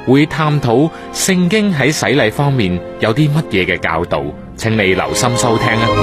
會探討聖經喺洗禮方面有啲乜嘢嘅教導，請你留心收聽啊！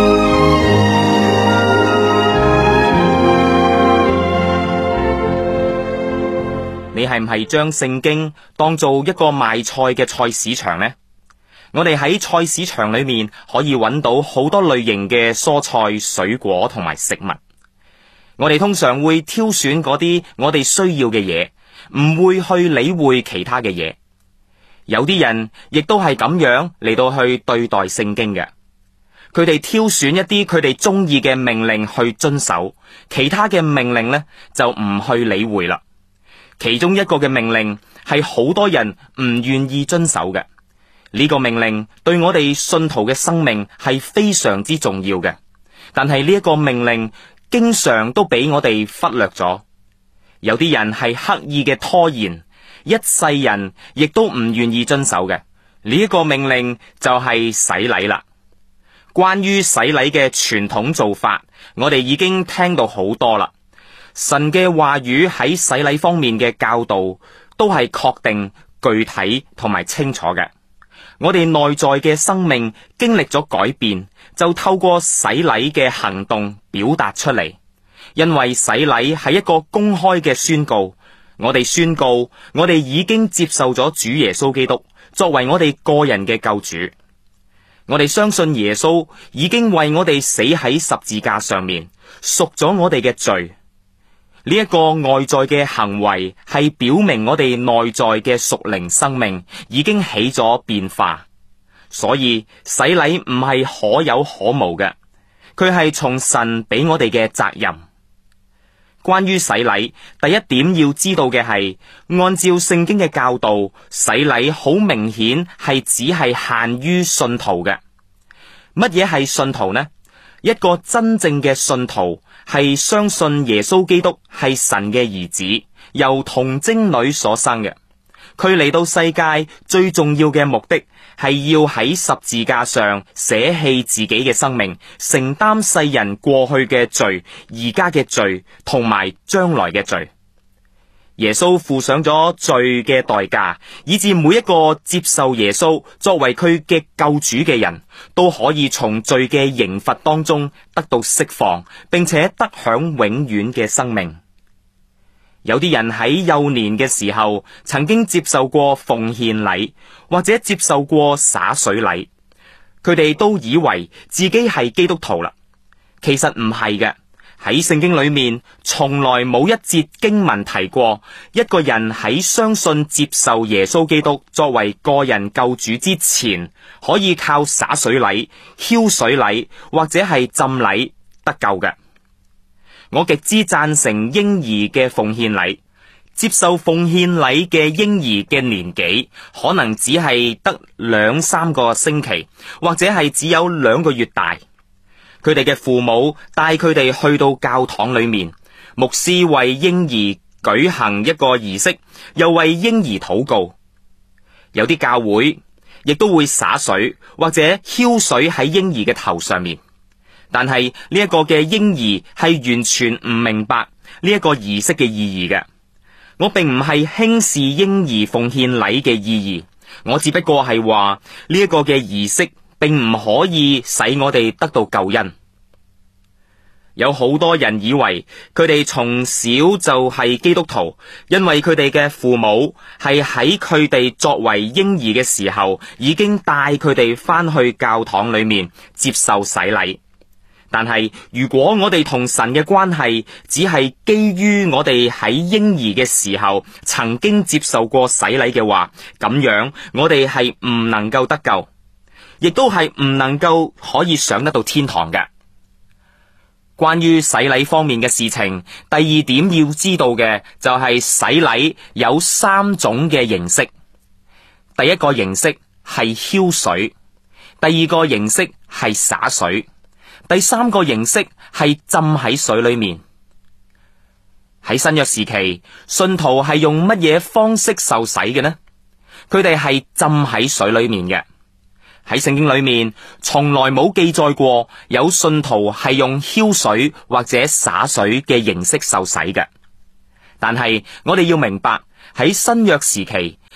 你係唔係將聖經當做一個賣菜嘅菜市場呢？我哋喺菜市場裏面可以揾到好多類型嘅蔬菜、水果同埋食物。我哋通常會挑選嗰啲我哋需要嘅嘢，唔會去理會其他嘅嘢。有啲人亦都係咁樣嚟到去對待聖經嘅，佢哋挑選一啲佢哋中意嘅命令去遵守，其他嘅命令呢就唔去理會啦。其中一個嘅命令係好多人唔願意遵守嘅。呢個命令對我哋信徒嘅生命係非常之重要嘅，但係呢一個命令經常都俾我哋忽略咗。有啲人係刻意嘅拖延，一世人亦都唔願意遵守嘅。呢一個命令就係洗禮啦。關於洗禮嘅傳統做法，我哋已經聽到好多啦。神嘅話語喺洗禮方面嘅教導都係確定、具體同埋清楚嘅。我哋內在嘅生命經歷咗改變，就透過洗禮嘅行動表達出嚟。因為洗禮係一個公開嘅宣告，我哋宣告我哋已經接受咗主耶穌基督作為我哋個人嘅救主。我哋相信耶穌已經為我哋死喺十字架上面，贖咗我哋嘅罪。呢一個外在嘅行為係表明我哋內在嘅屬靈生命已經起咗變化，所以洗禮唔係可有可無嘅，佢係從神俾我哋嘅責任。關於洗禮，第一點要知道嘅係，按照聖經嘅教導，洗禮好明顯係只係限於信徒嘅。乜嘢係信徒呢？一個真正嘅信徒係相信耶穌基督係神嘅兒子，由童貞女所生嘅。佢嚟到世界最重要嘅目的係要喺十字架上捨棄自己嘅生命，承擔世人過去嘅罪、而家嘅罪同埋將來嘅罪。耶穌付上咗罪嘅代價，以致每一個接受耶穌作為佢嘅救主嘅人都可以從罪嘅刑罰當中得到釋放，並且得享永遠嘅生命。有啲人喺幼年嘅時候曾經接受過奉獻禮，或者接受過灑水禮，佢哋都以為自己係基督徒啦。其實唔係嘅。喺聖經裏面，從來冇一節經文提過一個人喺相信接受耶穌基督作為個人救主之前，可以靠灑水禮、澆水禮或者係浸禮得救嘅。我極之贊成嬰兒嘅奉獻禮。接受奉獻禮嘅嬰兒嘅年紀可能只係得2-3個星期，或者係只有2個月大。佢哋嘅父母帶佢哋去到教堂裏面，牧師為嬰兒舉行一個儀式，又為嬰兒禱告。有啲教會亦都會灑水或者澆水喺嬰兒嘅頭上面，但係呢一個嘅嬰兒係完全唔明白呢一個儀式嘅意義嘅。我並唔係輕視嬰兒奉獻禮嘅意義，我只不過係話呢一個嘅儀式並唔可以使我哋得到救恩。有好多人以為佢哋從小就係基督徒，因為佢哋嘅父母係喺佢哋作為嬰兒嘅時候已經帶佢哋翻去教堂裏面接受洗禮。但係如果我哋同神嘅關係只係基於我哋喺嬰兒嘅時候曾經接受過洗禮嘅話，咁樣我哋係唔能夠得救，亦都係唔能夠可以上得到天堂嘅。關於洗禮方面嘅事情，第二點要知道嘅就係洗禮有3種嘅形式。第一個形式係澆水，第二個形式係灑水，第三個形式係浸喺水裏面。喺新約時期，信徒係用乜嘢方式受洗嘅呢？佢哋係浸喺水裏面嘅。喺聖經裏面從來冇記載過有信徒係用澆水或者灑水嘅形式受洗嘅。但係我哋要明白，喺新約時期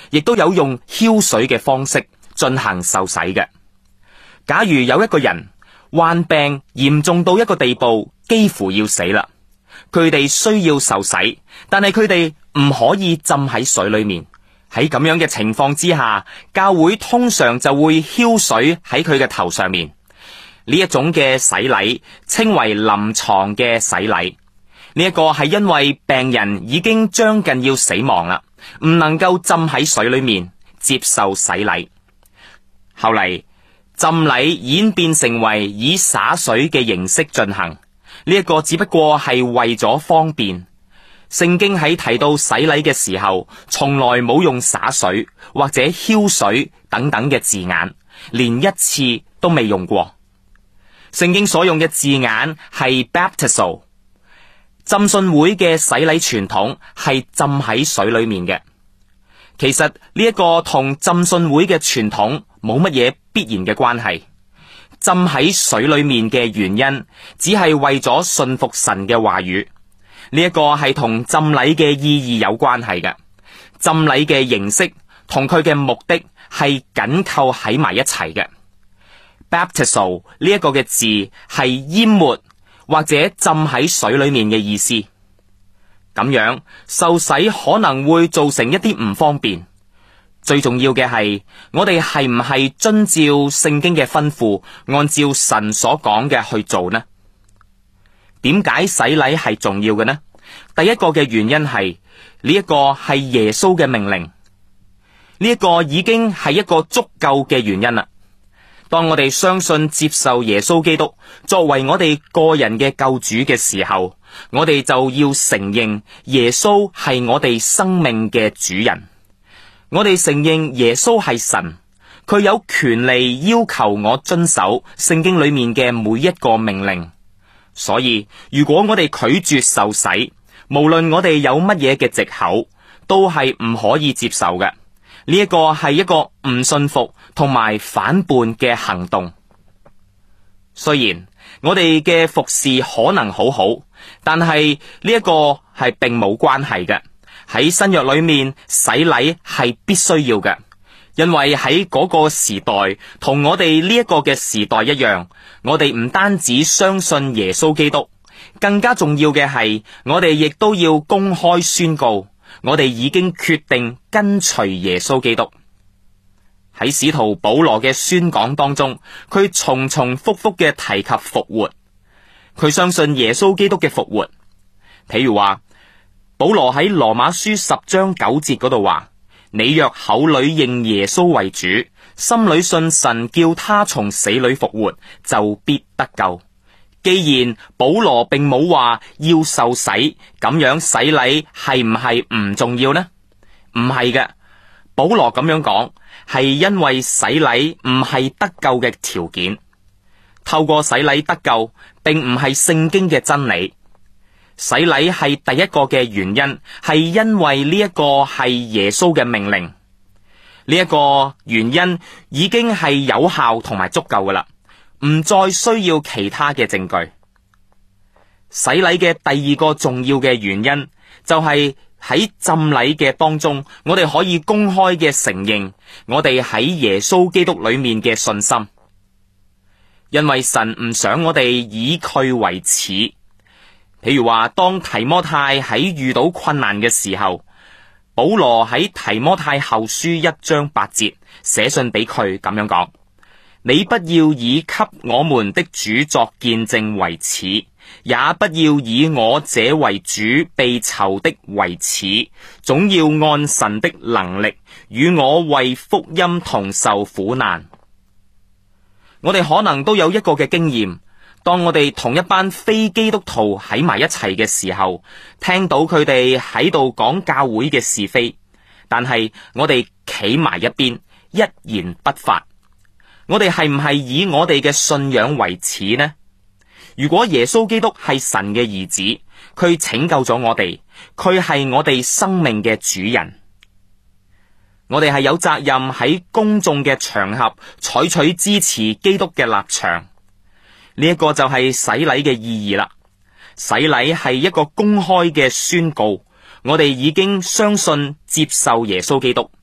亦都有用澆水嘅方式進行受洗嘅。假如有一個人患病嚴重到一個地步，幾乎要死啦，佢哋需要受洗，但係佢哋唔可以浸喺水裏面。喺咁樣嘅情況之下，教會通常就會澆水喺佢嘅頭上面。呢一種嘅洗禮稱為臨床嘅洗禮。呢一個係因為病人已經將近要死亡啦，唔能夠浸喺水裏面接受洗禮。後嚟浸禮演變成為以灑水嘅形式進行。呢一個只不過係為咗方便。聖經喺提到洗禮嘅時候，從來冇用灑水或者澆水等等嘅字眼，連一次都未用過。聖經所用嘅字眼係 baptizo。浸信會嘅洗禮傳統係浸喺水裏面嘅。其實呢一個同浸信會嘅傳統冇乜嘢必然嘅關係。浸喺水裏面嘅原因，只係為咗信服神嘅話語。呢一個係同浸禮嘅意義有關係嘅。浸禮嘅形式同佢嘅目的係緊扣喺埋一齊嘅。Baptizo 呢一個嘅字係淹沒或者浸喺水裏面嘅意思。咁樣受洗可能會造成一啲唔方便。最重要嘅係，我哋係唔係遵照聖經嘅吩咐，按照神所講嘅去做呢？點解洗禮係重要嘅呢？第一個嘅原因係呢一個係耶穌嘅命令，呢一個已經係一個足夠嘅原因啦。當我哋相信接受耶穌基督作為我哋個人嘅救主嘅時候，我哋就要承認耶穌係我哋生命嘅主人。我哋承認耶穌係神，佢有權利要求我遵守聖經裏面嘅每一個命令。所以如果我哋拒絕受洗，無論我哋有乜嘢嘅藉口，都係唔可以接受嘅。呢一個係一個唔信服同埋反叛嘅行動。雖然我哋嘅服侍可能好好，但係呢一個係並冇關係嘅。喺新約裏面，洗禮係必須要嘅。因為喺嗰個時代同我哋呢一個嘅時代一樣，我哋唔單止相信耶穌基督，更加重要嘅係我哋亦都要公開宣告，我哋已經決定跟隨耶穌基督。喺使徒保羅嘅宣講當中，佢重重複複嘅提及復活，佢相信耶穌基督嘅復活。譬如話，保羅喺羅馬書10章9節嗰度話，你若口裏認耶穌為主，心裏信神叫他從死裏復活，就必得救。既然保羅並冇話要受洗，咁樣洗禮係唔係唔重要呢？唔係嘅，保羅咁樣講係因為洗禮唔係得救嘅條件。透過洗禮得救並唔係聖經嘅真理。洗禮係第一個嘅原因，係因為呢一個係耶穌嘅命令。呢一個原因已經係有效同埋足夠噶啦，唔再需要其他嘅證據。洗禮嘅第二個重要嘅原因就係喺浸禮嘅當中，我哋可以公開嘅承認我哋喺耶穌基督裏面嘅信心。因為神唔想我哋以佢為恥。譬如話，當提摩太喺遇到困難嘅時候，保羅喺提摩太後書1章8節寫信俾佢咁樣講：你不要以給我們的主作見證為恥，也不要以我這為主被囚的為恥，總要按神的能力與我為福音同受苦難。我哋可能都有一個嘅經驗。當我哋同一班非基督徒喺埋一齊嘅時候，聽到佢哋喺度講教會嘅是非，但係我哋企埋一邊，一言不發。我哋係唔係以我哋嘅信仰為恥呢？如果耶穌基督係神嘅兒子，佢拯救咗我哋，佢係我哋生命嘅主人，我哋係有責任喺公眾嘅場合採取支持基督嘅立場。呢一個就係洗禮嘅意義啦。洗禮係一個公開嘅宣告，我哋已經相信接受耶穌基督，